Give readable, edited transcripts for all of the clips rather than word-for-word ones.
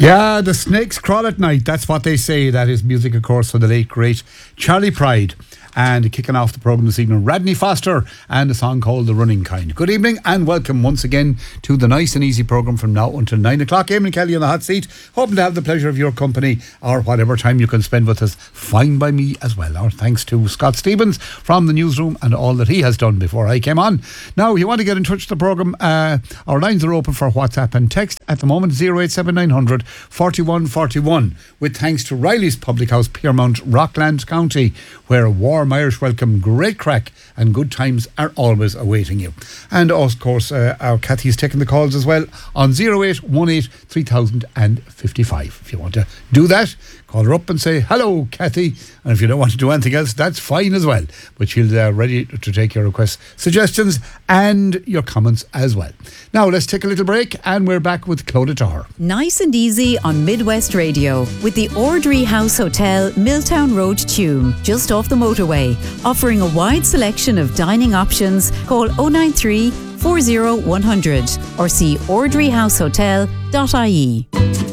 Yeah, the snakes crawl at night. That's what they say. That is music, of course, for the late, great Charlie Pride. And kicking off the programme this evening, Radney Foster and a song called The Running Kind. Good evening and welcome once again to the nice and easy programme from now until 9 o'clock. Eamon Kelly on the hot seat, hoping to have the pleasure of your company or whatever time you can spend with us. Fine by me as well. Our thanks to Scott Stevens from the newsroom and all that he has done before I came on. Now, if you want to get in touch with the programme, our lines are open for WhatsApp and text at the moment, 087900 4141, with thanks to Riley's Public House, Piermount, Rockland County, where a warm Irish welcome, great crack and good times are always awaiting you. And of course, our Kathy's taking the calls as well on 0818 3055. If you want to do that, call her up and say, hello, Kathy. And if you don't want to do anything else, that's fine as well. But she'll ready to take your requests, suggestions and your comments as well. Now, let's take a little break and we're back with Clodagh Tahar. Nice and easy on Midwest Radio with the Ordry House Hotel, Milltown Road, Tuam, just off the motorway. Offering a wide selection of dining options. Call 093 40 100 or see ordryhousehotel.ie.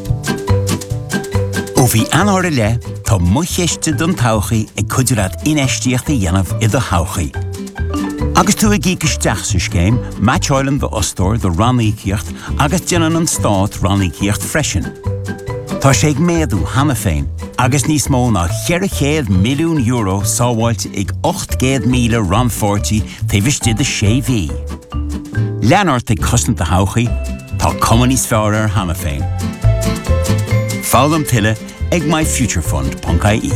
Bhí anóir le, tá mucheiste don tauchaí ag cuidirad inéistíochta dhéanamh I do tauchaí. Agus tú ag ícisteach sa scéim, Match Island the Ostor, the Rannícíocht, agus déanann an stát Rannícíocht freisin. Tá sé ag méadú hana féin, agus níos mó ná €100 milliún sábháilte ag 800,000 ranfortí taobhiste de séví. Leanart ag cosnta tauchaí, tá cumanís fearr ar hana féin. Fálam tuile ag myfuturefund.ie.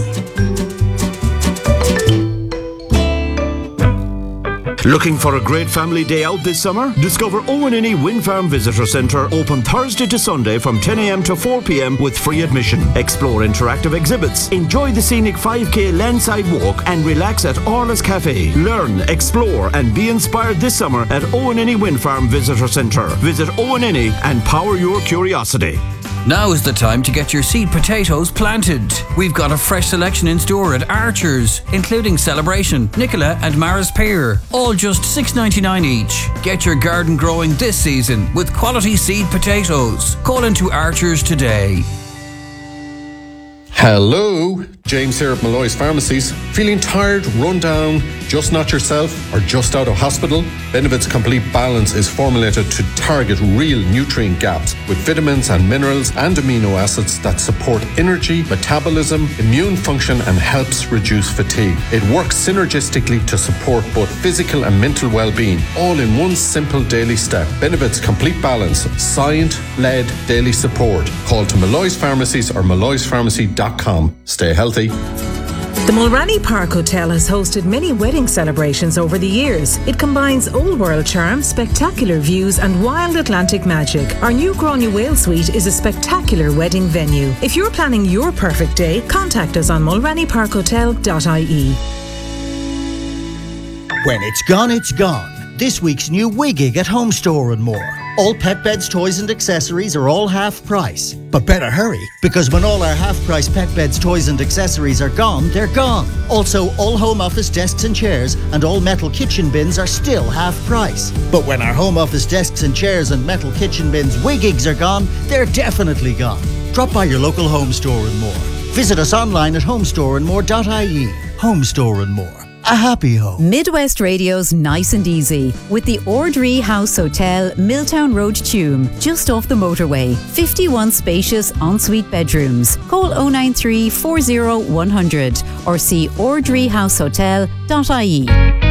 Looking for a great family day out this summer? Discover Owenini Wind Farm Visitor Centre, open Thursday to Sunday from 10 a.m. to 4 p.m. with free admission. Explore interactive exhibits, enjoy the scenic 5k landside walk and relax at Orla's Cafe. Learn, explore and be inspired this summer at Owenini Wind Farm Visitor Centre. Visit Owenini and power your curiosity. Now is the time to get your seed potatoes planted. We've got a fresh selection in store at Archer's, including Celebration, Nicola and Maris Pear, all just $6.99 each. Get your garden growing this season with quality seed potatoes. Call into Archer's today. Hello, James here at Malloy's Pharmacies. Feeling tired, run down, just not yourself, or just out of hospital? Benevit's Complete Balance is formulated to target real nutrient gaps with vitamins and minerals and amino acids that support energy, metabolism, immune function and helps reduce fatigue. It works synergistically to support both physical and mental well-being, all in one simple daily step. Benevit's Complete Balance, science-led daily support. Call to Malloy's Pharmacies or malloyspharmacy.com. Stay healthy. The Mulranny Park Hotel has hosted many wedding celebrations over the years. It combines old world charm, spectacular views and wild Atlantic magic. Our new Gráinne Whale Suite is a spectacular wedding venue. If you're planning your perfect day, contact us on mulrannyparkhotel.ie. When it's gone, it's gone. This week's new Wigig at Home Store and More. All pet beds, toys and accessories are all half price. But better hurry, because when all our half price pet beds, toys and accessories are gone, they're gone. Also, all home office desks and chairs and all metal kitchen bins are still half price. But when our home office desks and chairs and metal kitchen bins Wigigs are gone, they're definitely gone. Drop by your local Home Store and More. Visit us online at homestoreandmore.ie. Home Store and More. A happy home. Midwest Radio's Nice and Easy with the Ordry House Hotel, Milltown Road, Tuam, just off the motorway. 51 spacious ensuite bedrooms. Call 093 40 100 or see ordryhousehotel.ie.